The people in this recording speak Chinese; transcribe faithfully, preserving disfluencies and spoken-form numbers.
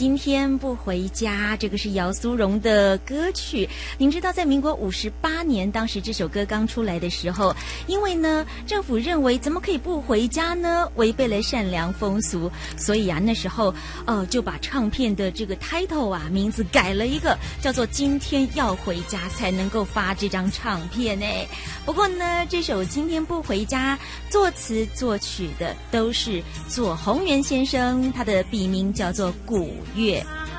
今天不回家，这个是姚苏蓉的歌曲。您知道在民国五十八年，当时这首歌刚出来的时候，因为呢政府认为怎么可以不回家呢，违背了善良风俗，所以啊那时候呃就把唱片的这个 title 啊名字改了一个，叫做今天要回家才能够发这张唱片呢。不过呢这首今天不回家作词作曲的都是左宏元先生，他的笔名叫做古月。